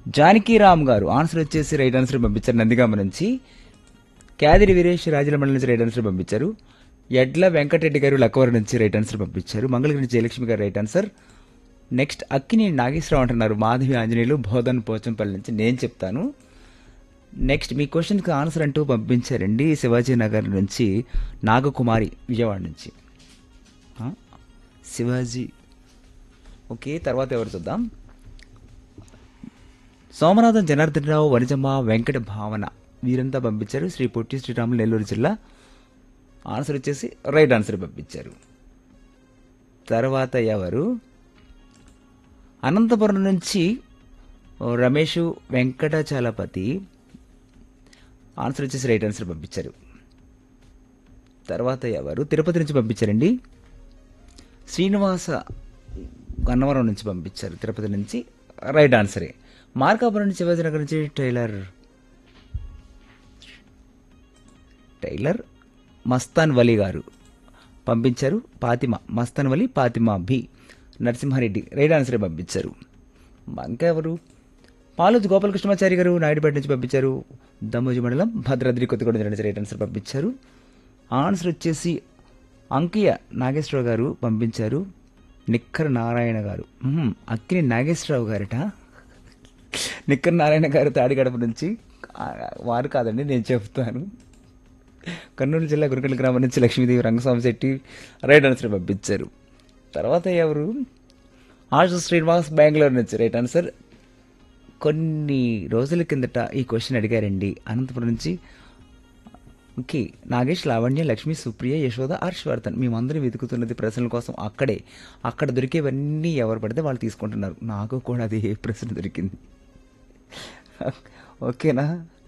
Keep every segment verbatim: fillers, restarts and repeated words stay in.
జానకీరామ్ గారు ఆన్సర్ వచ్చేసి right answer పంపించారు నందిగామ నుంచి. క్యాదిరి వీరేష్ రాజలమండలి నుంచి రైట్ ఆన్సర్ పంపించారు. ఎడ్ల వెంకటరెడ్డి గారు లక్కవరం నుంచి రైట్ ఆన్సర్ పంపించారు. మంగళగిరి నుంచి జయలక్ష్మి గారు రైట్ ఆన్సర్. నెక్స్ట్ అక్కిని నాగేశ్వరరావు అంటున్నారు మాధవి ఆంజనేయులు బోధన్ పోచంపల్లి నుంచి. నేను చెప్తాను. నెక్స్ట్ మీ క్వశ్చన్కి ఆన్సర్ అంటూ పంపించారండి శివాజీ నగర్ నుంచి నాగకుమారి విజయవాడ నుంచి. ఆ, శివాజీ ఓకే. తర్వాత ఎవరు చూద్దాం. సోమనాథం జనార్దన్ రావు వనిజమ్మ వెంకట భావన వీరంతా పంపించారు. శ్రీ పొట్టి శ్రీరాములు నెల్లూరు జిల్లా. ఆన్సర్ వచ్చేసి రైట్ ఆన్సర్ పంపించారు. తర్వాత ఎవరు అనంతపురం నుంచి రమేష్ వెంకటాచలపతి ఆన్సర్ వచ్చేసి రైట్ ఆన్సర్ పంపించారు. తర్వాత ఎవరు తిరుపతి నుంచి పంపించారండి శ్రీనివాస గన్నవరం నుంచి పంపించారు. తిరుపతి నుంచి రైట్ ఆన్సరే. మార్కాపురం నుంచి శివాజీనగర్ నుంచి టైలర్ టైలర్ మస్తాన్ వలి గారు పంపించారు. పాతిమ మస్తాన్ వలి పాతిమ బి నరసింహారెడ్డి రైట్ ఆన్సరే పంపించారు. ఇంకా ఎవరు పాలోజు గోపాలకృష్ణమాచారి గారు నాయుడుపేట నుంచి పంపించారు. దమ్మోజి మండలం భద్రాద్రి కొత్తగూడెం జిల్లా నుంచి రైట్ ఆన్సర్ పంపించారు. ఆన్సర్ వచ్చేసి అంకియ నాగేశ్వరరావు గారు పంపించారు. నిక్కర నారాయణ గారు మ్మ్, అక్కిని నాగేశ్వరరావు గారట. నిక్కర నారాయణ గారు తాడిగడప నుంచి. ఆ, వారు కాదండి నేను చెప్తాను. కర్నూలు జిల్లా గురికల్ గ్రామం నుంచి లక్ష్మీదేవి రంగస్వామి శెట్టి రైట్ ఆన్సర్ పంపించారు. తర్వాత ఎవరు ఆశు శ్రీనివాస్ బెంగళూరు నుంచి రైట్ ఆన్సర్. కొన్ని రోజుల కిందట ఈ క్వశ్చన్ అడిగారండి అనంతపురం నుంచి. ఓకే నాగేష్ లావణ్య లక్ష్మి సుప్రియ యశోద హర్షవర్ధన్ మేమందరం వెతుకుతున్నది ప్రశ్నల కోసం. అక్కడే అక్కడ దొరికేవన్నీ ఎవరు పడితే వాళ్ళు తీసుకుంటున్నారు. నాకు కూడా అది ఏ ప్రశ్న దొరికింది. ఓకేనా.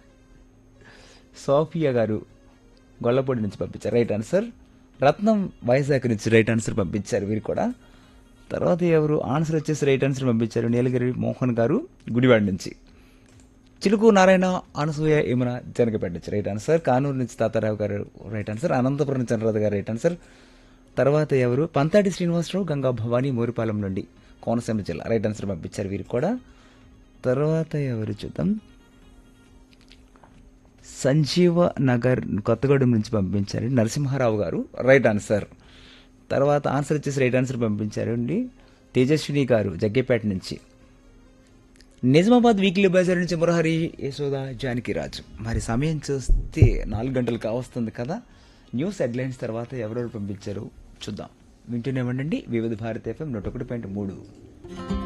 సోఫియా గారు గొల్లపూడి నుంచి పంపించారు రైట్ ఆన్సర్. రత్నం వైజాగ్ నుంచి రైట్ ఆన్సర్ పంపించారు వీరు కూడా. తర్వాత ఎవరు ఆన్సర్ వచ్చేసి రైట్ ఆన్సర్ పంపించారు నీలగిరి మోహన్ గారు గుడివాడ నుంచి. చిలుకు నారాయణ అనసూయ యమున జనకపేట నుంచి రైట్ ఆన్సర్. కానూరు నుంచి తాతారావు గారు రైట్ ఆన్సర్. అనంతపురం నుంచి చంద్రరాధ గారు రైట్ ఆన్సర్. తర్వాత ఎవరు పంతాటి శ్రీనివాసరావు గంగా భవానీ మోరిపాలెం నుండి కోనసీమ జిల్లా రైట్ ఆన్సర్ పంపించారు వీరు కూడా. తర్వాత ఎవరు చూద్దాం. సంజీవ నగర్ కొత్తగూడెం నుంచి పంపించారు నరసింహారావు గారు రైట్ ఆన్సర్. తర్వాత ఆన్సర్ వచ్చేసి రైట్ ఆన్సర్ పంపించారు అండి తేజస్విని గారు జగ్గేపేట నుంచి. నిజామాబాద్ వీక్లీ బజార్ నుంచి మురహరి యశోద జానకిరాజు. మరి సమయం చూస్తే నాలుగు గంటలు కావస్తుంది కదా. న్యూస్ హెడ్లైన్స్ తర్వాత ఎవరెవరు పంపించారు చూద్దాం. వింటూనే ఉండండి వివిధ భారత ఎఫ్ఎం నూట ఒకటి పాయింట్ మూడు.